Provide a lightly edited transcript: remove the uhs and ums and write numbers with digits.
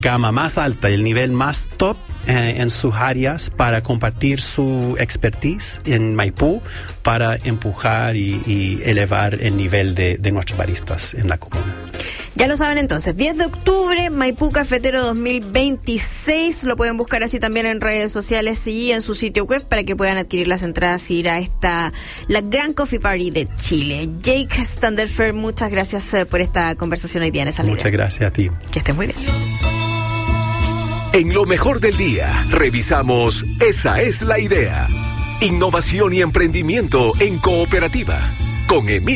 gama más alta, el nivel más top en sus áreas para compartir su expertise en Maipú para empujar y elevar el nivel de nuestros baristas en la comuna. Ya lo saben entonces, 10 de octubre, Maipú Cafetero 2026, lo pueden buscar así también en redes sociales y en su sitio web para que puedan adquirir las entradas y ir a la gran Coffee Party de Chile. Jake Standerfer, muchas gracias por esta conversación hoy día en Esa es la Idea. Muchas gracias a ti. Que estés muy bien. En lo mejor del día, revisamos Esa es la Idea. Innovación y emprendimiento en cooperativa. Con Emilio